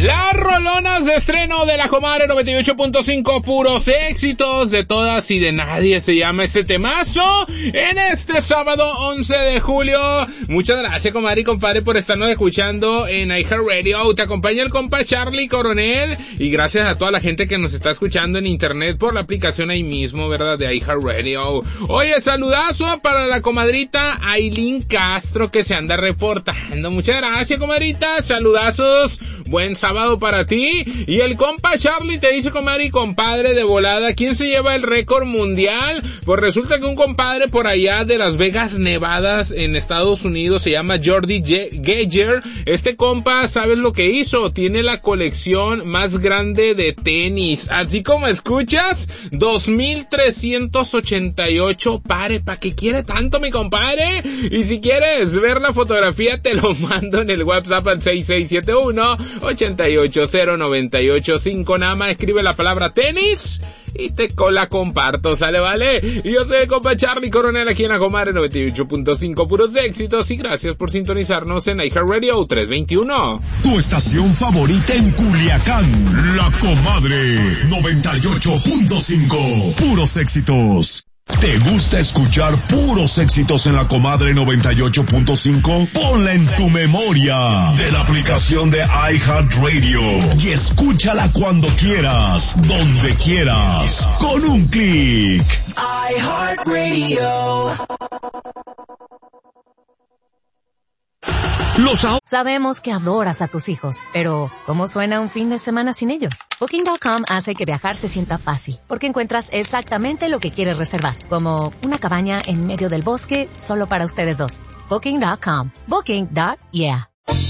Las rolonas de estreno de la Comadre 98.5, puros éxitos de todas y de nadie, se llama este temazo en este sábado 11 de julio. Muchas gracias, comadre y compadre, por estarnos escuchando en iHeartRadio. Te acompaña el compa Charlie Coronel, y gracias a toda la gente que nos está escuchando en internet por la aplicación ahí mismo, ¿verdad?, de iHeartRadio. Oye, saludazo para la comadrita Aileen Castro, que se anda reportando. Muchas gracias, comadrita, saludazos, buen sábado para ti. Y el compa Charlie te dice, comadre y compadre, de volada, ¿quién se lleva el récord mundial? Pues resulta que un compadre por allá de Las Vegas, Nevada, en Estados Unidos, se llama Jordi Geiger. Este compa, ¿sabes lo que hizo? Tiene la colección más grande de tenis, así como escuchas, 2,388 pares. ¿Para qué quiere tanto, mi compadre? Y si quieres ver la fotografía, te lo mando en el WhatsApp al 6671-880985. Nada más escribe la palabra tenis y te la comparto, ¿sale? Vale. Y yo soy el compa Charlie Coronel, aquí en la Comadre 98.5, puros éxitos, y gracias por sintonizarnos en iHeartRadio 321. Tu estación favorita en Culiacán, la Comadre 98.5, puros éxitos. ¿Te gusta escuchar puros éxitos en la Comadre 98.5? Ponla en tu memoria de la aplicación de iHeartRadio y escúchala cuando quieras, donde quieras, con un clic. iHeartRadio. Sabemos que adoras a tus hijos, pero ¿cómo suena un fin de semana sin ellos? Booking.com hace que viajar se sienta fácil, porque encuentras exactamente lo que quieres reservar, como una cabaña en medio del bosque solo para ustedes dos. Booking.com. Booking.yeah.